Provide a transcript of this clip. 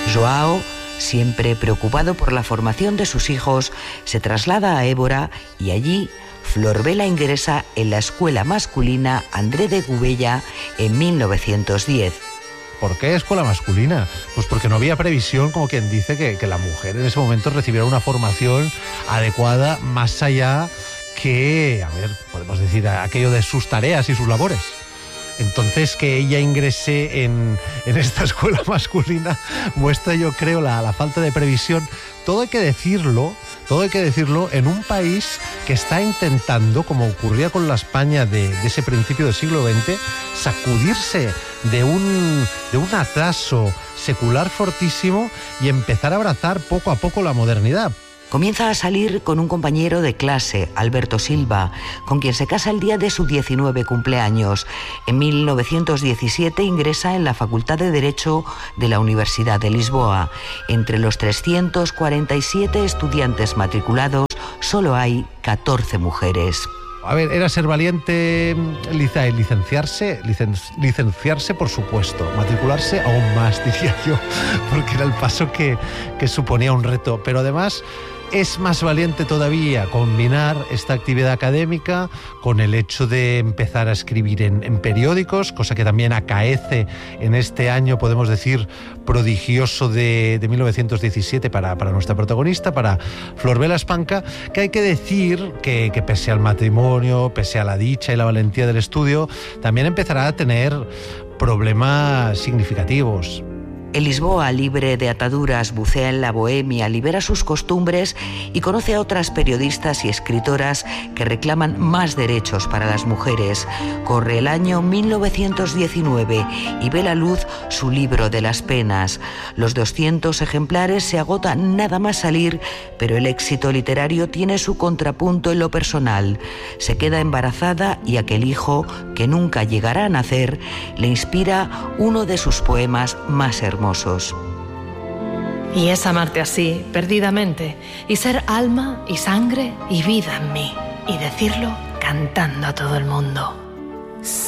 Joao, siempre preocupado por la formación de sus hijos, se traslada a Évora y allí Florbela ingresa en la escuela masculina André de Gubella en 1910. ¿Por qué escuela masculina? Pues porque no había previsión, como quien dice, que la mujer en ese momento recibiera una formación adecuada más allá que, podemos decir, aquello de sus tareas y sus labores. Entonces, que ella ingrese en esta escuela masculina muestra, yo creo, la falta de previsión. Todo hay que decirlo en un país que está intentando, como ocurría con la España de ese principio del siglo XX, sacudirse de un atraso secular fortísimo y empezar a abrazar poco a poco la modernidad. Comienza a salir con un compañero de clase, Alberto Silva, con quien se casa el día de su 19 cumpleaños. En 1917 ingresa en la Facultad de Derecho de la Universidad de Lisboa. Entre los 347 estudiantes matriculados, solo hay 14 mujeres. Era ser valiente, licenciarse, por supuesto, matricularse aún más, diría yo, porque era el paso que suponía un reto, pero además es más valiente todavía combinar esta actividad académica con el hecho de empezar a escribir en periódicos, cosa que también acaece en este año, podemos decir, prodigioso de 1917 para nuestra protagonista, para Florbela Espanca, que hay que decir que pese al matrimonio, pese a la dicha y la valentía del estudio, también empezará a tener problemas significativos. En Lisboa, libre de ataduras, bucea en la bohemia, libera sus costumbres y conoce a otras periodistas y escritoras que reclaman más derechos para las mujeres. Corre el año 1919 y ve la luz su libro de las penas. Los 200 ejemplares se agotan nada más salir, pero el éxito literario tiene su contrapunto en lo personal. Se queda embarazada y aquel hijo, que nunca llegará a nacer, le inspira uno de sus poemas más hermosos. Y es amarte así, perdidamente, y ser alma y sangre y vida en mí, y decirlo cantando a todo el mundo.